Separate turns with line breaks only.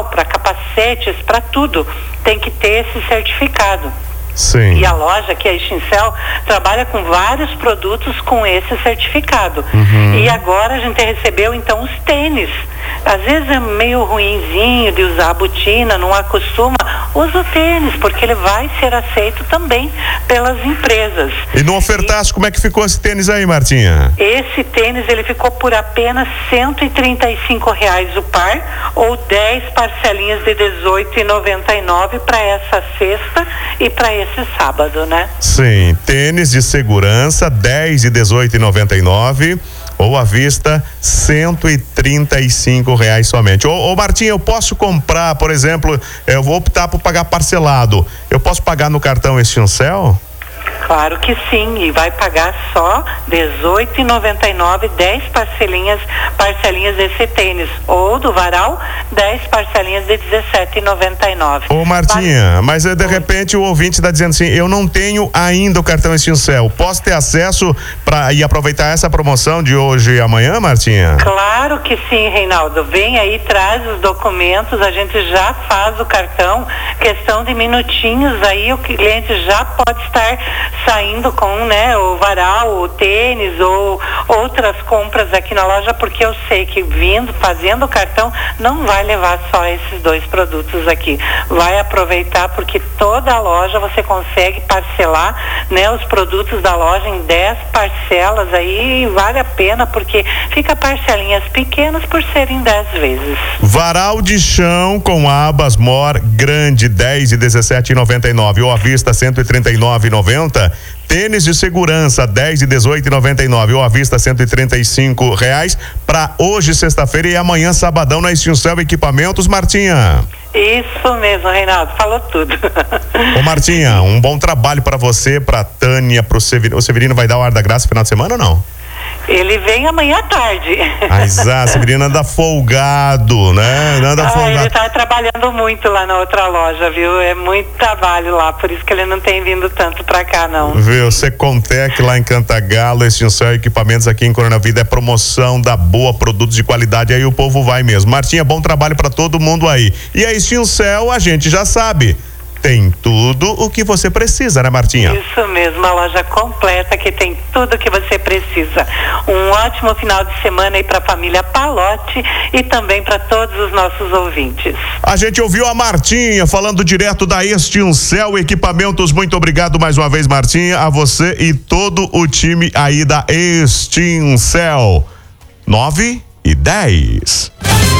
avental, para capacetes, para tudo, tem que ter esse certificado.
Sim.
E a loja, que é a Extincel, trabalha com vários produtos com esse certificado. E agora a gente recebeu então os tênis. Às vezes é meio ruinzinho de usar a botina, não acostuma, usa o tênis, porque ele vai ser aceito também pelas empresas.
E no ofertaço, como é que ficou esse tênis aí, Martinha?
Esse tênis, ele ficou por apenas R$135 o par, ou 10 parcelinhas de R$18,99 para essa sexta e para esse sábado, né?
Sim, tênis de segurança, 10 e R$18,99, ou à vista, R$135 somente. Ô Martinha, eu posso comprar, por exemplo, eu vou optar por pagar parcelado, eu posso pagar no cartão Extincel?
Claro que sim, e vai pagar só R$18,99, 10 parcelinhas desse tênis, ou do varal, 10 parcelinhas de R$17,99.
Ô Martinha, mas de repente o ouvinte está dizendo assim, eu não tenho ainda o cartão Extincel, posso ter acesso para ir aproveitar essa promoção de hoje e amanhã, Martinha?
Claro que sim, Reinaldo, vem aí, traz os documentos, a gente já faz o cartão, questão de minutinhos aí, o cliente já pode estar saindo com, né, o varal, o tênis ou outras compras aqui na loja, porque eu sei que fazendo o cartão, não vai levar só esses dois produtos aqui. Vai aproveitar, porque toda a loja você consegue parcelar, né, os produtos da loja em 10 parcelas aí, e vale a pena, porque fica parcelinhas pequenas por serem 10 vezes.
Varal de chão com abas mor grande, 10 e R$17,99, ou à vista R$139,90. Tênis de segurança, 10 e R$18,99, ou à vista R$135, para hoje, sexta-feira, e amanhã, sabadão, na Extincel Equipamentos, Martinha.
Isso mesmo, Reinaldo, falou tudo.
Ô Martinha, um bom trabalho para você, pra Tânia, pro Severino. O Severino vai dar o ar da graça no final de semana ou não?
Ele vem amanhã à tarde.
Mas Severino anda folgado, né? Anda folgado.
Ele tá trabalhando muito lá na outra loja, viu? É muito trabalho lá, por isso que ele não tem vindo tanto pra cá, não.
Viu? Secontec lá em Cantagalo, Extincel Equipamentos aqui em Coronel Vida, é promoção da boa, produtos de qualidade, aí o povo vai mesmo. Martinha, bom trabalho pra todo mundo aí. E a Extincel, a gente já sabe, tem tudo o que você precisa, né, Martinha?
Isso mesmo, uma loja completa que tem tudo o que você precisa. Um ótimo final de semana aí para a família Palotti e também para todos os nossos ouvintes.
A gente ouviu a Martinha falando direto da Extincel Equipamentos. Muito obrigado mais uma vez, Martinha, a você e todo o time aí da Extincel. 9 e 10.